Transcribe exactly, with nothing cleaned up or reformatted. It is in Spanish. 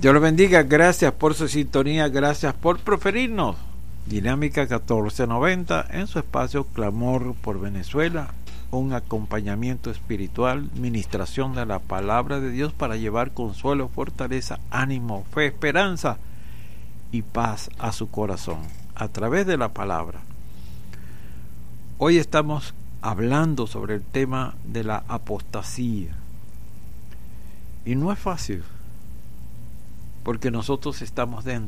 Dios los bendiga, gracias por su sintonía, gracias por preferirnos. Dinámica catorce noventa en su espacio Clamor por Venezuela, un acompañamiento espiritual, ministración de la palabra de Dios para llevar consuelo, fortaleza, ánimo, fe, esperanza y paz a su corazón a través de la palabra. Hoy estamos hablando sobre el tema de la apostasía y no es fácil porque nosotros estamos dentro